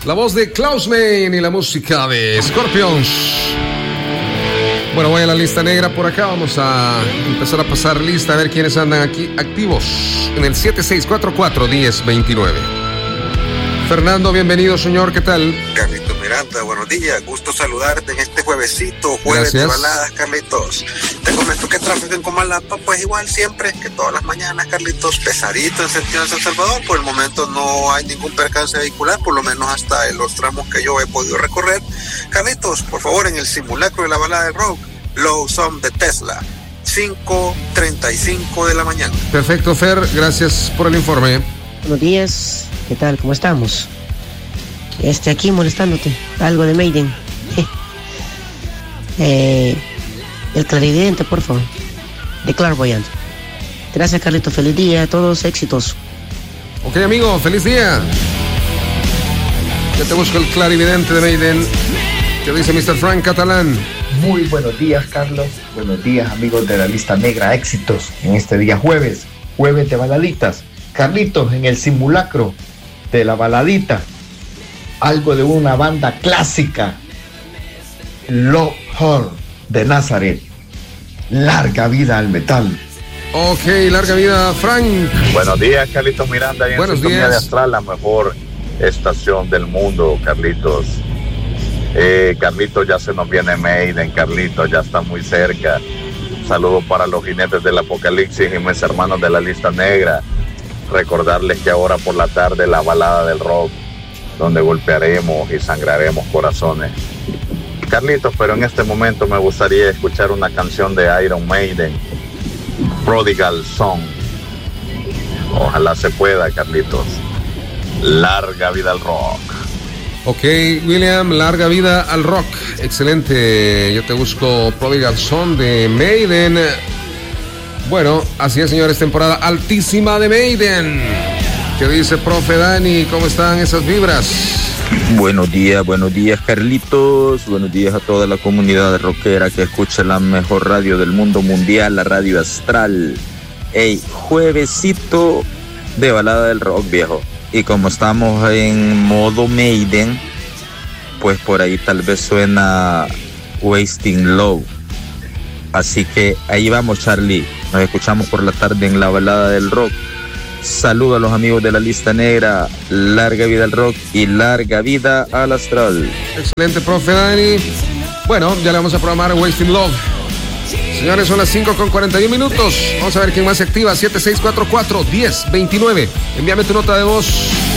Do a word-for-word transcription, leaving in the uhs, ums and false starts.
La voz de Klaus Meine y la música de Scorpions. Bueno, voy a la lista negra por acá. Vamos a empezar a pasar lista, a ver quiénes andan aquí activos en el siete seis cuatro cuatro, uno cero dos nueve. Fernando, bienvenido, señor. ¿Qué tal? Carlitos Miranda, buenos días. Gusto saludarte en este juevesito, jueves Gracias. de baladas, Carlitos. Te comento que tráfico en Comalapa, pues igual siempre que todas las mañanas, Carlitos, pesadito en sentido de San Salvador. Por el momento no hay ningún percance vehicular, por lo menos hasta en los tramos que yo he podido recorrer. Carlitos, por favor, en el simulacro de la balada del rock, Low Some de Tesla, cinco treinta y cinco de la mañana. Perfecto, Fer. Gracias por el informe. Buenos días, ¿qué tal? ¿Cómo estamos? Este, aquí molestándote, algo de Maiden. eh, el clarividente, por favor, de Clairvoyant. Gracias, Carlito, feliz día, a todos éxitos. Ok, amigo, feliz día. Ya te busco el clarividente de Maiden. ¿Qué dice mister Frank Catalán? Muy buenos días, Carlos. Buenos días, amigos de la lista negra. Éxitos en este día jueves, jueves de baladitas. Carlitos, en el simulacro de la baladita, algo de una banda clásica, Love Her de Nazaret. Larga vida al metal. Ok, larga vida, Frank. Buenos días, Carlitos Miranda. Y en Buenos Sintonía días. de Astral, la mejor estación del mundo, Carlitos. Eh, Carlitos, ya se nos viene Maiden, Carlitos, ya está muy cerca. Saludos para los jinetes del apocalipsis y mis hermanos de la lista negra. Recordarles que ahora por la tarde la balada del rock, donde golpearemos y sangraremos corazones. Carlitos, pero en este momento me gustaría escuchar una canción de Iron Maiden, Prodigal Son. Ojalá se pueda, Carlitos. Larga vida al rock. Ok, William, larga vida al rock. Excelente. Yo te busco Prodigal Son de Maiden. Bueno, así es, señores, temporada altísima de Maiden. ¿Qué dice, profe Dani? ¿Cómo están esas vibras? Buenos días, buenos días, Carlitos. Buenos días a toda la comunidad rockera que escucha la mejor radio del mundo mundial, la Radio Astral. Hey, juevesito de balada del rock, viejo. Y como estamos en modo Maiden, pues por ahí tal vez suena Wasting Love. Así que ahí vamos, Charlie. Nos escuchamos por la tarde en la balada del rock. Saludos a los amigos de la lista negra. Larga vida al rock y larga vida al astral. Excelente, profe Dani. Bueno, ya le vamos a programar Wasting Love. Señores, son las cinco con cuarenta y un minutos. Vamos a ver quién más se activa. siete seis cuatro cuatro, uno cero dos nueve. Envíame tu nota de voz.